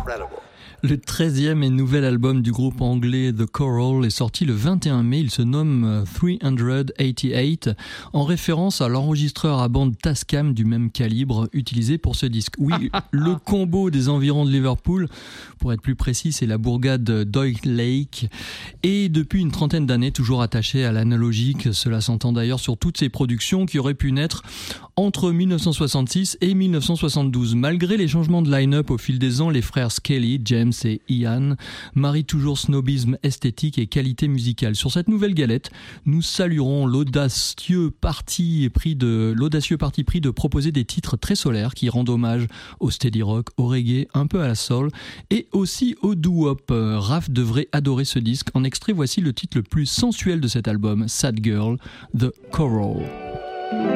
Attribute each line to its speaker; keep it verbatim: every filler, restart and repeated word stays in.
Speaker 1: Le treizième et nouvel album du groupe anglais The Coral est sorti le vingt et un mai. Il se nomme trois cent quatre-vingt-dix-huit en référence à l'enregistreur à bande Tascam du même calibre utilisé pour ce disque. Oui, le combo des environs de Liverpool, pour être plus précis, c'est la bourgade d'Oy Lake. Et depuis une trentaine d'années, toujours attaché à l'analogique. Cela s'entend d'ailleurs sur toutes ces productions qui auraient pu naître entre dix-neuf cent soixante-six et dix-neuf cent soixante-douze. Malgré les changements de line-up au fil des ans, les frères Skelly, James et Ian marient toujours snobisme esthétique et qualité musicale. Sur cette nouvelle galette, nous saluerons l'audacieux parti pris de, l'audacieux parti pris de proposer des titres très solaires qui rendent hommage au steady rock, au reggae, un peu à la soul et aussi au doo-wop. Raph devrait adorer ce disque. En extrait, voici le titre le plus sensuel de cet album, Sad Girl, The Coral.